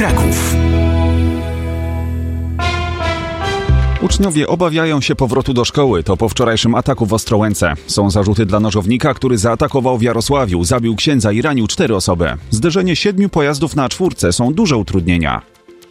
Kraków. Uczniowie obawiają się powrotu do szkoły. To po wczorajszym ataku w Ostrołęce. Są zarzuty dla nożownika, który zaatakował w Jarosławiu, zabił księdza i ranił 4 osoby. Zderzenie 7 pojazdów na A4 są duże utrudnienia.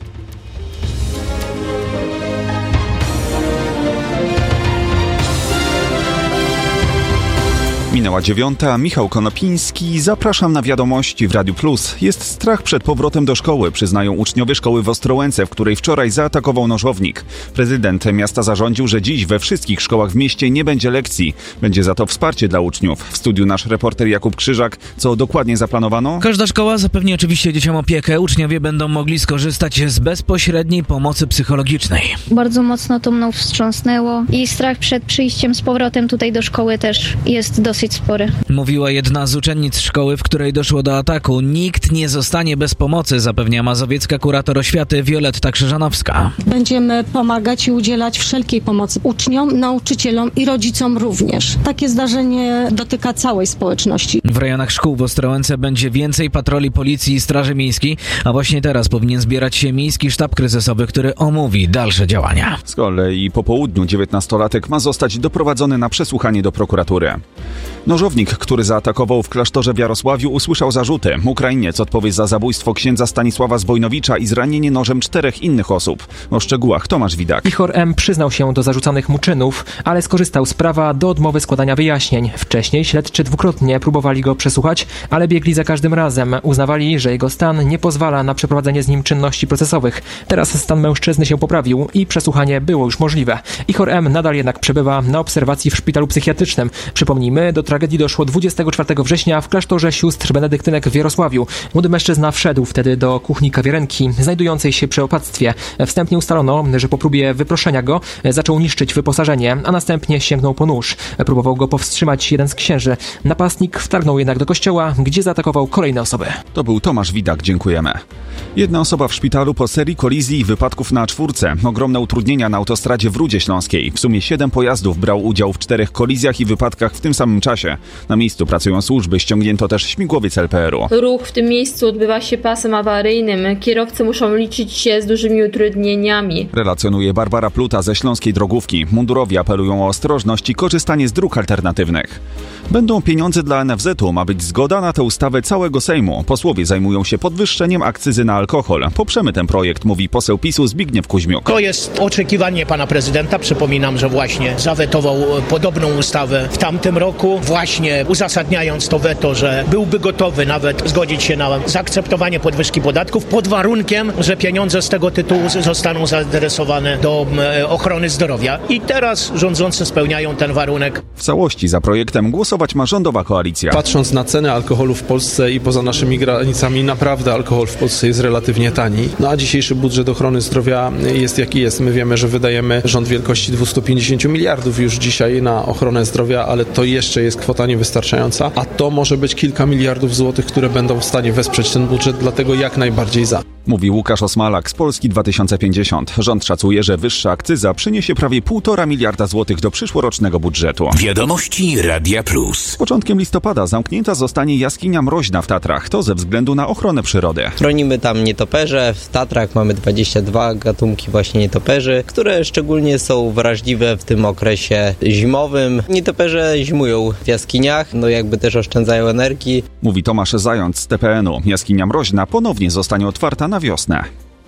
Minęła 9:00, Michał Konopiński, zapraszam na wiadomości w Radiu Plus. Jest strach przed powrotem do szkoły, przyznają uczniowie szkoły w Ostrołęce, w której wczoraj zaatakował nożownik. Prezydent miasta zarządził, że dziś we wszystkich szkołach w mieście nie będzie lekcji. Będzie za to wsparcie dla uczniów. W studiu nasz reporter Jakub Krzyżak. Co dokładnie zaplanowano? Każda szkoła zapewni oczywiście dzieciom opiekę. Uczniowie będą mogli skorzystać z bezpośredniej pomocy psychologicznej. Bardzo mocno to mną wstrząsnęło i strach przed przyjściem z powrotem tutaj do szkoły też jest dosyć spory. Mówiła jedna z uczennic szkoły, w której doszło do ataku. Nikt nie zostanie bez pomocy, zapewnia mazowiecka kurator oświaty Wioletta Krzyżanowska. Będziemy pomagać i udzielać wszelkiej pomocy uczniom, nauczycielom i rodzicom również. Takie zdarzenie dotyka całej społeczności. W rejonach szkół w Ostrołęce będzie więcej patroli policji i straży miejskiej, a właśnie teraz powinien zbierać się miejski sztab kryzysowy, który omówi dalsze działania. Z kolei po południu 19-latek ma zostać doprowadzony na przesłuchanie do prokuratury. Nożownik, który zaatakował w klasztorze w Jarosławiu, usłyszał zarzuty. Ukrainiec odpowie za zabójstwo księdza Stanisława Zbojnowicza i zranienie nożem 4 innych osób. O szczegółach Tomasz Widak. Ichor M. przyznał się do zarzucanych mu czynów, ale skorzystał z prawa do odmowy składania wyjaśnień. Wcześniej śledczy dwukrotnie próbowali go przesłuchać, ale biegli za każdym razem. Uznawali, że jego stan nie pozwala na przeprowadzenie z nim czynności procesowych. Teraz stan mężczyzny się poprawił i przesłuchanie było już możliwe. Ichor M. nadal jednak przebywa na obserwacji w szpitalu psychiatrycznym. Przypomnijmy, do tragedii doszło 24 września w klasztorze sióstr benedyktynek w Jarosławiu. Młody mężczyzna wszedł wtedy do kuchni kawiarenki znajdującej się przy opactwie. Wstępnie ustalono, że po próbie wyproszenia go zaczął niszczyć wyposażenie, a następnie sięgnął po nóż. Próbował go powstrzymać jeden z księży. Napastnik wtargnął jednak do kościoła, gdzie zaatakował kolejne osoby. To był Tomasz Widak, dziękujemy. Jedna osoba w szpitalu po serii kolizji i wypadków na A4. Ogromne utrudnienia na autostradzie w Rudzie Śląskiej. W sumie 7 pojazdów brało udział w 4 kolizjach i wypadkach w tym samym czasie. Na miejscu pracują służby, ściągnięto też śmigłowiec LPR-u. Ruch w tym miejscu odbywa się pasem awaryjnym. Kierowcy muszą liczyć się z dużymi utrudnieniami. Relacjonuje Barbara Pluta ze Śląskiej Drogówki. Mundurowi apelują o ostrożność i korzystanie z dróg alternatywnych. Będą pieniądze dla NFZ-u, ma być zgoda na tę ustawę całego Sejmu. Posłowie zajmują się podwyższeniem akcyzy na alkohol. Poprzemy ten projekt, mówi poseł PiS-u Zbigniew Kuźmiuk. To jest oczekiwanie pana prezydenta. Przypominam, że właśnie zawetował podobną ustawę w tamtym roku, właśnie uzasadniając to weto, że byłby gotowy nawet zgodzić się na zaakceptowanie podwyżki podatków pod warunkiem, że pieniądze z tego tytułu zostaną zaadresowane do ochrony zdrowia. I teraz rządzący spełniają ten warunek. W całości za projektem głosować ma rządowa koalicja. Patrząc na cenę alkoholu w Polsce i poza naszymi granicami, naprawdę alkohol w Polsce jest relatywnie tani. No a dzisiejszy budżet ochrony zdrowia jest jaki jest. My wiemy, że wydajemy rząd wielkości 250 miliardów już dzisiaj na ochronę zdrowia, ale to jeszcze jest kwota niewystarczająca, a to może być kilka miliardów złotych, które będą w stanie wesprzeć ten budżet, dlatego jak najbardziej za. Mówi Łukasz Osmalak z Polski 2050. Rząd szacuje, że wyższa akcyza przyniesie prawie 1,5 miliarda złotych do przyszłorocznego budżetu. Wiadomości Radia Plus. Z początkiem listopada zamknięta zostanie jaskinia Mroźna w Tatrach. To ze względu na ochronę przyrody. Chronimy tam nietoperze. W Tatrach mamy 22 gatunki właśnie nietoperzy, które szczególnie są wrażliwe w tym okresie zimowym. Nietoperze zimują w jaskiniach, jakby też oszczędzają energii. Mówi Tomasz Zając z TPN-u. Jaskinia Mroźna ponownie zostanie otwarta na wiosnę.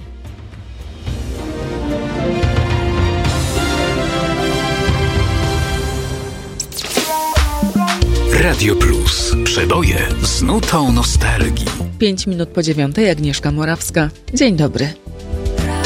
Radio Plus. Przeboje z nutą nostalgii. 5 minut po 9:00, Agnieszka Morawska. Dzień dobry.